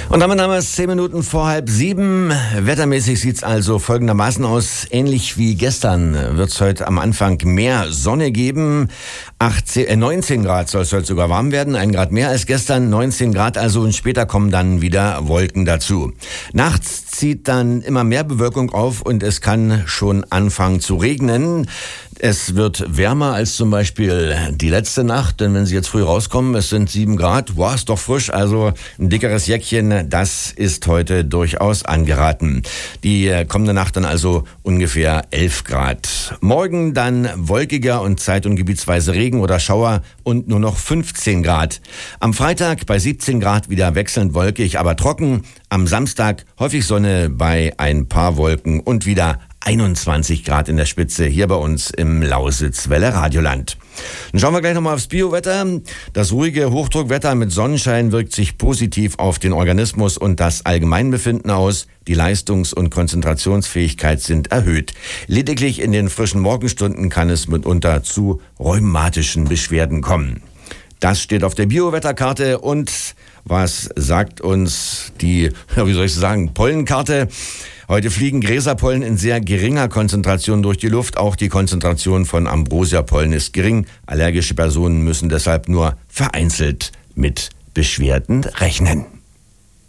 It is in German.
Und damit haben wir es 10 Minuten vor 6:30. Wettermäßig sieht's also folgendermaßen aus. Ähnlich wie gestern wird's heute am Anfang mehr Sonne geben. 19 Grad soll es heute sogar warm werden. 1 Grad mehr als gestern. 19 Grad also, und später kommen dann wieder Wolken dazu. Nachts zieht dann immer mehr Bewölkung auf und es kann schon anfangen zu regnen. Es wird wärmer als zum Beispiel die letzte Nacht, denn wenn Sie jetzt früh rauskommen, es sind 7 Grad, wow, ist doch frisch, also ein dickeres Jäckchen, das ist heute durchaus angeraten. Die kommende Nacht dann also ungefähr 11 Grad. Morgen dann wolkiger und zeit- und gebietsweise Regen oder Schauer und nur noch 15 Grad. Am Freitag bei 17 Grad wieder wechselnd wolkig, aber trocken. Am Samstag häufig Sonne bei ein paar Wolken und wieder 21 Grad in der Spitze hier bei uns im Lausitz-Welle Radioland. Dann schauen wir gleich nochmal aufs Biowetter. Das ruhige Hochdruckwetter mit Sonnenschein wirkt sich positiv auf den Organismus und das Allgemeinbefinden aus. Die Leistungs- und Konzentrationsfähigkeit sind erhöht. Lediglich in den frischen Morgenstunden kann es mitunter zu rheumatischen Beschwerden kommen. Das steht auf der Biowetterkarte. Und was sagt uns die, Pollenkarte? Heute fliegen Gräserpollen in sehr geringer Konzentration durch die Luft. Auch die Konzentration von Ambrosiapollen ist gering. Allergische Personen müssen deshalb nur vereinzelt mit Beschwerden rechnen.